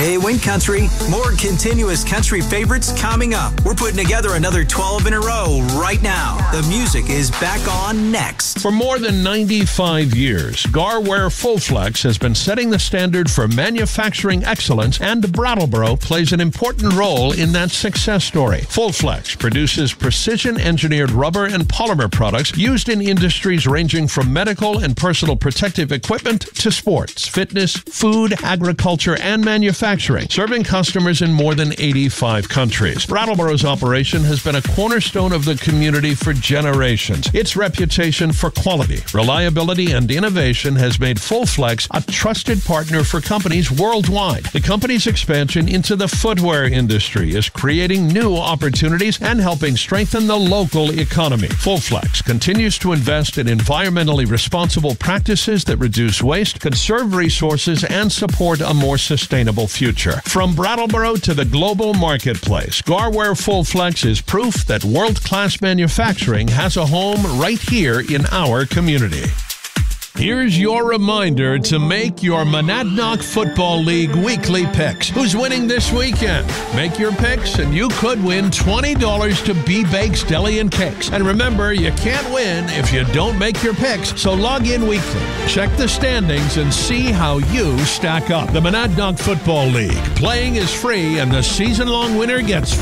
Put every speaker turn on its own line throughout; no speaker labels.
Hey, Wind Country, more continuous country favorites coming up. We're putting together another 12 in a row right now. The music is back on next.
For more than 95 years, Garware Full Flex has been setting the standard for manufacturing excellence, and Brattleboro plays an important role in that success story. Full Flex produces precision-engineered rubber and polymer products used in industries ranging from medical and personal protective equipment to sports, fitness, food, agriculture, and manufacturing, serving customers in more than 85 countries. Brattleboro's operation has been a cornerstone of the community for generations. Its reputation for quality, reliability, and innovation has made Full Flex a trusted partner for companies worldwide. The company's expansion into the footwear industry is creating new opportunities and helping strengthen the local economy. Full Flex continues to invest in environmentally responsible practices that reduce waste, conserve resources, and support a more sustainable future. From Brattleboro to the global marketplace, Garware Full Flex is proof that world-class manufacturing has a home right here in our community. Here's your reminder to make your Monadnock Football League weekly picks. Who's winning this weekend? Make your picks and you could win $20 to B-Bakes Deli and Cakes. And remember, you can't win if you don't make your picks, so log in weekly. Check the standings and see how you stack up. The Monadnock Football League. Playing is free, and the season-long winner gets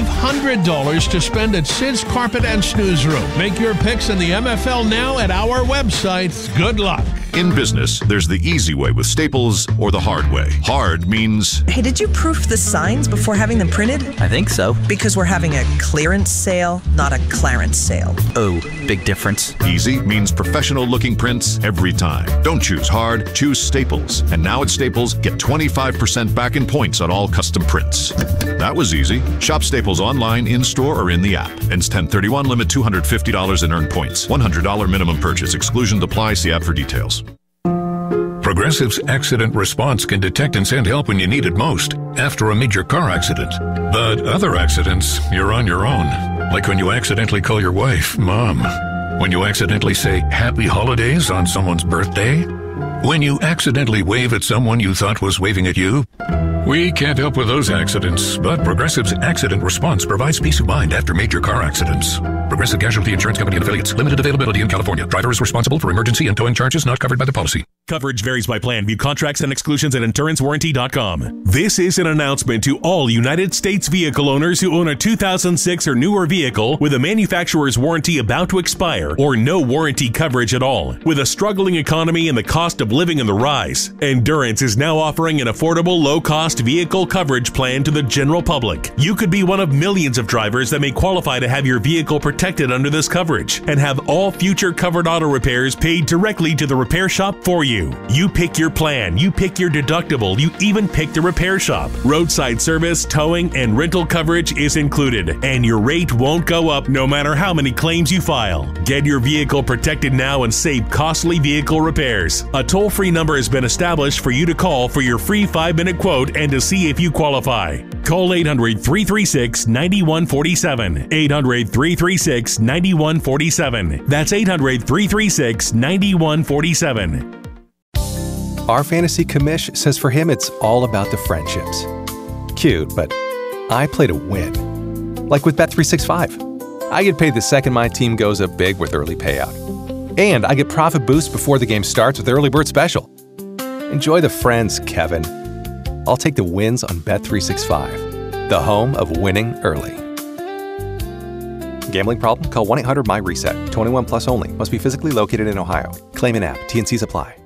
$500 to spend at Sid's Carpet and Snooze Room. Make your picks in the MFL now at our website. Good luck.
In business, there's the easy way with Staples or the hard way. Hard means...
Hey, did you proof the signs before having them printed?
I think so.
Because we're having a clearance sale, not a clarence sale.
Oh, big difference.
Easy means professional-looking prints every time. Don't choose hard, choose Staples. And now at Staples, get 25% back in points on all custom prints. That was easy. Shop Staples online, in-store, or in the app. Ends 10/31, limit $250 in earned points. $100 minimum purchase. Exclusions apply. See app for details.
Progressive's Accident Response can detect and send help when you need it most, after a major car accident. But other accidents, you're on your own. Like when you accidentally call your wife Mom. When you accidentally say Happy Holidays on someone's birthday. When you accidentally wave at someone you thought was waving at you. We can't help with those accidents, but Progressive's Accident Response provides peace of mind after major car accidents. Progressive Casualty Insurance Company and Affiliates. Limited availability in California. Driver is responsible for emergency and towing charges not covered by the policy.
Coverage varies by plan. View contracts and exclusions at InsuranceWarranty.com. This is an announcement to all United States vehicle owners who own a 2006 or newer vehicle with a manufacturer's warranty about to expire or no warranty coverage at all. With a struggling economy and the cost of living on the rise, Endurance is now offering an affordable, low-cost vehicle coverage plan to the general public. You could be one of millions of drivers that may qualify to have your vehicle protected under this coverage and have all future covered auto repairs paid directly to the repair shop for you. You pick your plan, you pick your deductible, you even pick the repair shop. Roadside service, towing, and rental coverage is included, and your rate won't go up no matter how many claims you file. Get your vehicle protected now and save costly vehicle repairs. A toll-free number has been established for you to call for your free 5-minute quote and to see if you qualify. Call 800-336-9147. 800-336-9147. That's 800-336-9147.
Our fantasy commish says for him it's all about the friendships. Cute, but I play to win. Like with Bet365. I get paid the second my team goes up big with early payout. And I get profit boost before the game starts with Early Bird Special. Enjoy the friends, Kevin. I'll take the wins on Bet365, the home of winning early. Gambling problem? Call 1-800-MY-RESET. 21 plus only. Must be physically located in Ohio. Claim in app. T&Cs apply.